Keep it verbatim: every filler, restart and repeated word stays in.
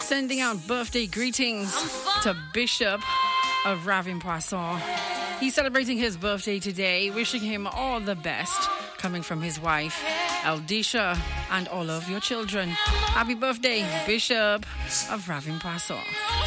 Sending out birthday greetings to Bishop of Ravin-Poisson. He's celebrating his birthday today, wishing him all the best, coming from his wife, Eldisha, and all of your children. Happy birthday, Bishop of Ravin-Poisson.